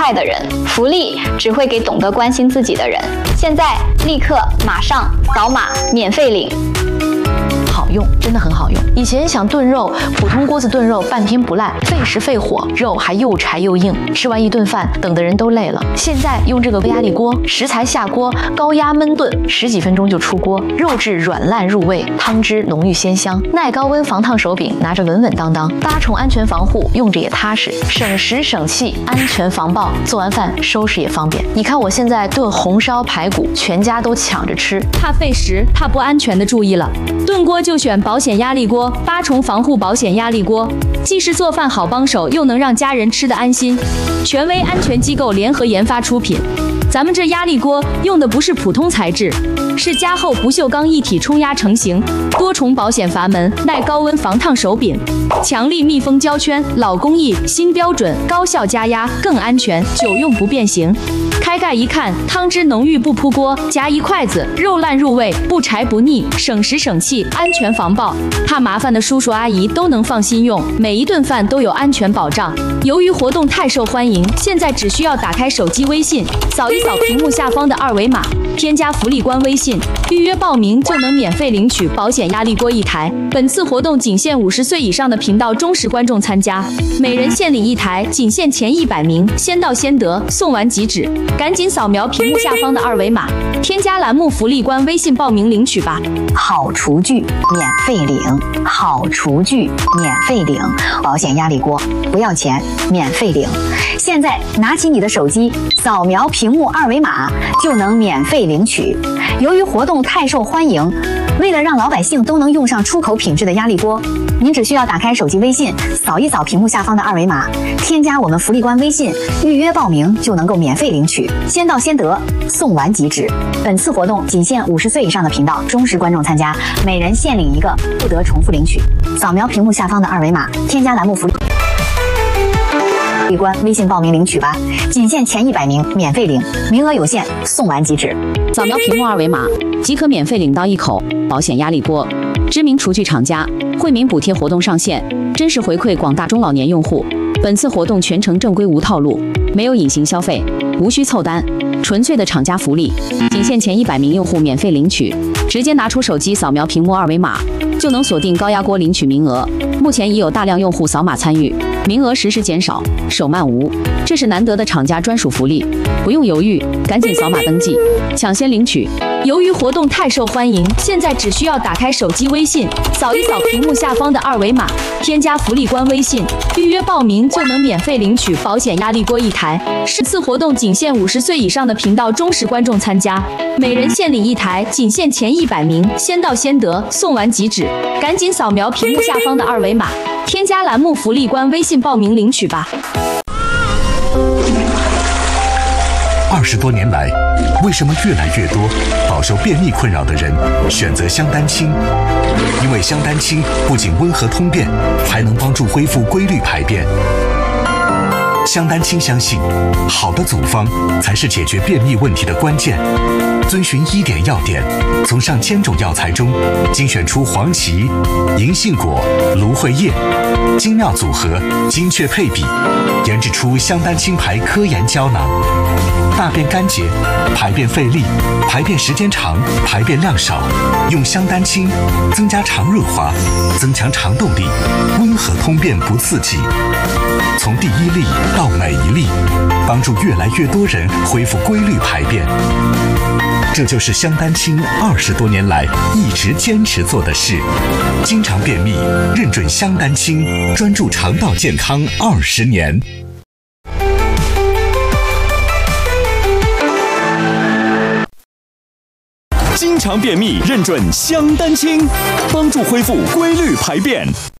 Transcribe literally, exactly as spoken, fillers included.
坏的人，福利只会给懂得关心自己的人。现在立刻马上扫码免费领。 好用，真的很好用。以前想炖肉，普通锅子炖肉半天不烂，费时费火，肉还又柴又硬，吃完一顿饭等的人都累了。现在用这个微压力锅，食材下锅，高压焖炖，十几分钟就出锅，肉质软烂入味，汤汁浓郁鲜香。耐高温防烫手柄，拿着稳稳当当，八重安全防护，用着也踏实，省时省气，安全防爆。做完饭收拾也方便。你看我现在炖红烧排骨，全家都抢着吃。 怕费时、怕不安全的注意了，炖锅就选保险压力锅，八重防护保险压力锅，既是做饭好帮手，又能让家人吃得安心。权威安全机构联合研发出品。咱们这压力锅用的不是普通材质，是加厚不锈钢一体冲压成型，多重保险阀门，耐高温防烫手柄，强力密封胶圈，老工艺新标准，高效加压更安全，久用不变形。开盖一看，汤汁浓郁不扑锅，夹一筷子，肉烂入味，不柴不腻，省时省气，安全防爆。怕麻烦的叔叔阿姨都能放心用，每一顿饭都有安全保障。由于活动太受欢迎，现在只需要打开手机微信，扫一扫屏幕下方的二维码，添加福利官微信，预约报名就能免费领取保险压力锅一台。本次活动仅限五十岁以上的频道忠实观众参加，每人限领一台，仅限前一百名，先到先得，送完即止。赶紧扫描屏幕下方的二维码，添加栏目福利官微信报名领取吧。 好厨具免费领，好厨具免费领，保险压力锅不要钱，免费领。现在拿起你的手机，扫描屏幕二维码就能免费领取。由于活动太受欢迎，为了让老百姓都能用上出口品质的压力锅，您只需要打开手机微信，扫一扫屏幕下方的二维码，添加我们福利官微信，预约报名就能够免费领取，先到先得，送完即止。本次活动仅限五十岁以上的频道忠实观众参加，每人限领一个，不得重复领取。扫描屏幕下方的二维码，添加栏目福利官微信报名领取吧，仅限前一百名，免费领，名额有限，送完即止。 扫描屏幕二维码即可免费领到一口保险压力锅。知名厨具厂家惠民补贴活动上线，真实回馈广大中老年用户。本次活动全程正规无套路，没有隐形消费，无需凑单，纯粹的厂家福利，仅限前一百名用户免费领取。直接拿出手机扫描屏幕二维码，就能锁定高压锅领取名额。目前已有大量用户扫码参与，名额实时减少，手慢无，这是难得的厂家专属福利，不用犹豫，赶紧扫码登记，抢先领取。 由于活动太受欢迎，现在只需要打开手机微信，扫一扫屏幕下方的二维码，添加福利官微信，预约报名就能免费领取保险压力锅一台。是次活动仅限五十岁以上的频道忠实观众参加，每人限领一台，仅限前一百名，先到先得，送完即止。赶紧扫描屏幕下方的二维码，添加栏目福利官微信报名领取吧。 二十多年来，为什么越来越多饱受便秘困扰的人选择香丹清？因为香丹清不仅温和通便，还能帮助恢复规律排便。香丹清相信，好的组方才是解决便秘问题的关键。遵循医典要点，从上千种药材中精选出黄芪、银杏果、芦荟叶，精妙组合，精确配比，研制出香丹清牌科研胶囊。大便干结、排便费力、排便时间长、排便量少，用香丹清增加肠润滑，增强肠动力，温和通便不刺激。从第一粒到每一粒，帮助越来越多人恢复规律排便。这就是香丹清二十多年来一直坚持做的事。经常便秘，认准香丹清，专注肠道健康二十年。 经常便秘，认准香丹清，帮助恢复规律排便。